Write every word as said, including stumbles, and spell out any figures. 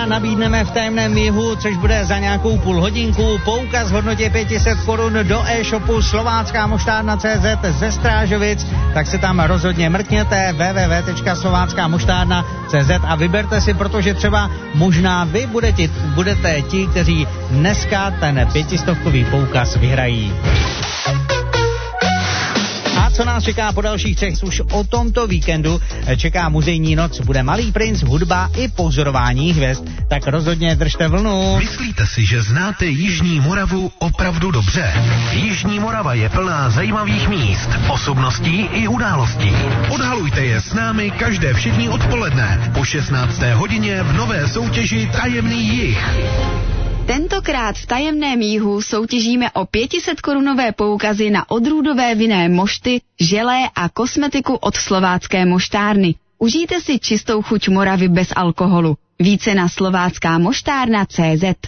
dneska nabídneme v tajemném jihu, což bude za nějakou půl hodinku, poukaz v hodnotě pět set korun do e-shopu slovácká moštárna tečka cé zet ze Strážovic, tak se tam rozhodně mrkněte w w w tečka slovácká moštárna tečka cé zet a vyberte si, protože třeba možná vy budete, budete ti, kteří dneska ten pětistovkový poukaz vyhrají. A co nás čeká po dalších třech? Už o tomto víkendu čeká muzejní noc. Bude Malý princ, hudba i pozorování hvězd. Tak rozhodně držte vlnu. Myslíte si, že znáte Jižní Moravu opravdu dobře? Jižní Morava je plná zajímavých míst, osobností i událostí. Odhalujte je s námi každé všední odpoledne po šestnácté hodině v nové soutěži Tajemný jih. Tentokrát v tajemném jihu soutěžíme o pětiset korunové poukazy na odrůdové vinné mošty, želé a kosmetiku od slovácké moštárny. Užijte si čistou chuť Moravy bez alkoholu. Více na slovácká moštárna tečka cé zet.